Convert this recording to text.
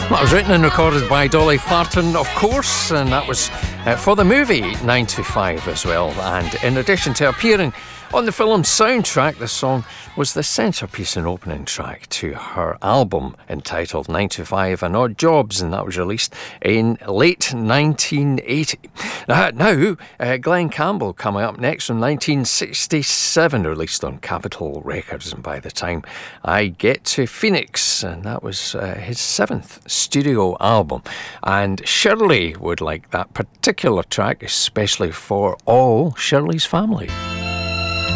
That was written and recorded by Dolly Parton, of course, and that was for the movie 9 to 5 as well. And in addition to appearing on the film's soundtrack, the song was the centrepiece and opening track to her album entitled 9 to 5 and Odd Jobs, and that was released in late 1980. Now, Glenn Campbell coming up next from 1967, released on Capitol Records, and by the time I get to Phoenix, and that was his 7th studio album. And Shirley would like that particular track, especially for all Shirley's family.